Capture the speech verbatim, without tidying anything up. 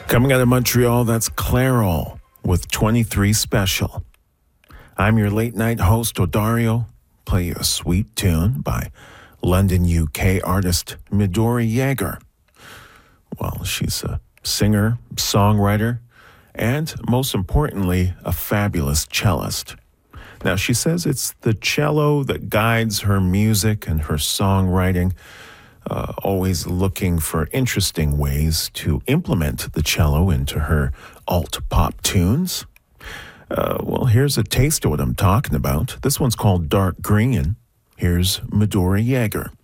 Coming out of Montreal, that's Clairol with twenty-three Special. I'm your late night host, Odario. Play you a sweet tune by London, U K artist Midori Jaeger. Well, she's a singer, songwriter, and most importantly, a fabulous cellist. Now, she says it's the cello that guides her music and her songwriting, uh, always looking for interesting ways to implement the cello into her alt-pop tunes. Uh, well, here's a taste of what I'm talking about. This one's called Dark Green. Here's Midori Jaeger.